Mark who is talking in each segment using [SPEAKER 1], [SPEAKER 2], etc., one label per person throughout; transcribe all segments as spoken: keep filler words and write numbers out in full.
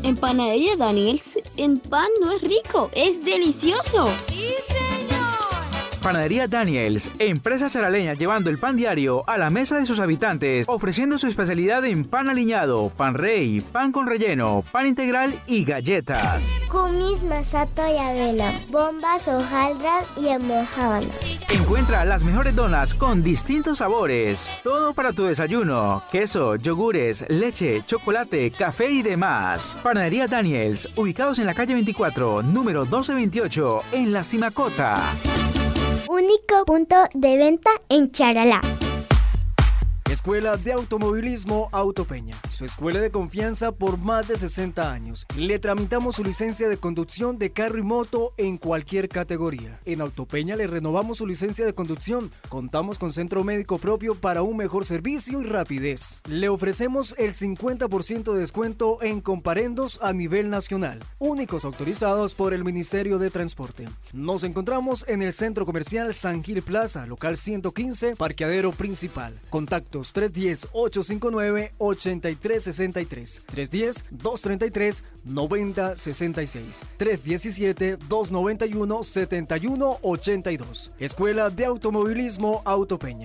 [SPEAKER 1] En Panadería Daniels, el pan no es rico, es delicioso.
[SPEAKER 2] ¡Sí, señor!
[SPEAKER 3] Panadería Daniels, empresa charaleña llevando el pan diario a la mesa de sus habitantes, ofreciendo su especialidad en pan aliñado, pan rey, pan con relleno, pan integral y galletas.
[SPEAKER 4] Kumis, masato y avena, bombas, hojaldras y almojábanas.
[SPEAKER 3] Encuentra las mejores donas con distintos sabores. Todo para tu desayuno. Queso, yogures, leche, chocolate, café y demás. Panadería Daniels, ubicados en la calle veinticuatro, número doce veintiocho, en La Simacota.
[SPEAKER 4] Único punto de venta en Charalá.
[SPEAKER 5] Escuela de Automovilismo Autopeña, su escuela de confianza por más de sesenta años. Le tramitamos su licencia de conducción de carro y moto en cualquier categoría. En Autopeña le renovamos su licencia de conducción. Contamos con centro médico propio para un mejor servicio y rapidez. Le ofrecemos el cincuenta por ciento de descuento en comparendos a nivel nacional, únicos autorizados por el Ministerio de Transporte. Nos encontramos en el Centro Comercial San Gil Plaza, local ciento quince, parqueadero principal. Contactos tres uno cero, ocho cinco nueve, ocho tres seis tres, tres uno cero, dos tres tres, nueve cero seis seis, tres uno siete, dos nueve uno, siete uno ocho dos. Escuela de Automovilismo Autopeña.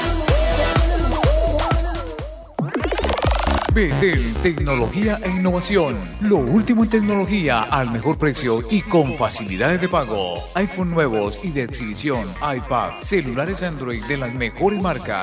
[SPEAKER 6] Betel, tecnología e innovación. Lo último en tecnología al mejor precio y con facilidades de pago. iPhone nuevos y de exhibición, iPad, celulares Android de las mejores marcas.